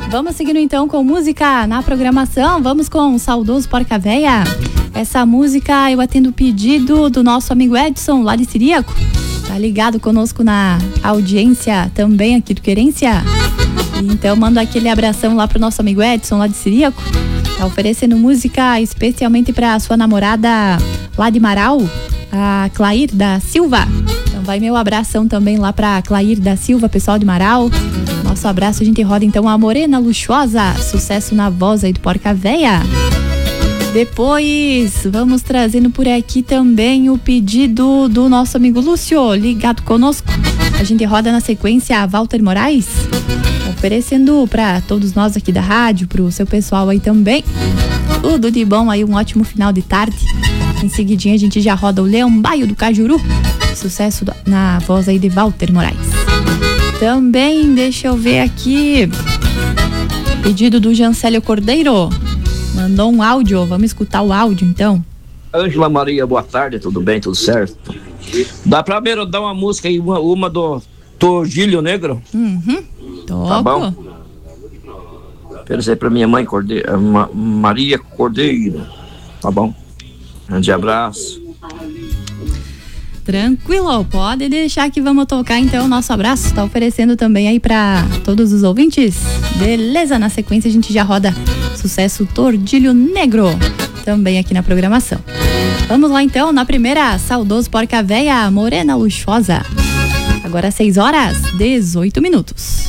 Vamos seguindo então com música na programação. Vamos com o saudoso Porca Véia. Essa música eu atendo o pedido do nosso amigo Edson, lá de Ciríaco. Tá ligado conosco na audiência também aqui do Querência. Então mando aquele abração lá pro nosso amigo Edson, lá de Ciríaco. Tá oferecendo música especialmente pra sua namorada lá de Marau, a Clair da Silva. Então vai meu abração também lá pra Clair da Silva, pessoal de Marau. Nosso abraço, a gente roda então a Morena Luxuosa, sucesso na voz aí do Porca Véia. Depois vamos trazendo por aqui também o pedido do nosso amigo Lúcio, ligado conosco. A gente roda na sequência a Walter Moraes, oferecendo para todos nós aqui da rádio, pro seu pessoal aí também. Tudo de bom aí, um ótimo final de tarde. Em seguidinha a gente já roda o Leão Baio do Cajuru, sucesso na voz aí de Walter Moraes. Também, deixa eu ver aqui, pedido do Jancélio Cordeiro, mandou um áudio, vamos escutar o áudio então. Ângela Maria, boa tarde, tudo bem, tudo certo? Dá pra dar uma música aí, uma do Tordilho Negro? Toco. Tá bom? Oferecer pra minha mãe Cordeiro, Maria Cordeiro, tá bom? Grande abraço. Tranquilo, pode deixar que vamos tocar então o nosso abraço. Tá oferecendo também aí pra todos os ouvintes. Beleza, na sequência a gente já roda sucesso Tordilho Negro, também aqui na programação. Vamos lá então, na primeira, saudoso Porca Véia, Morena Luxuosa. Agora 6 horas, 18 minutos.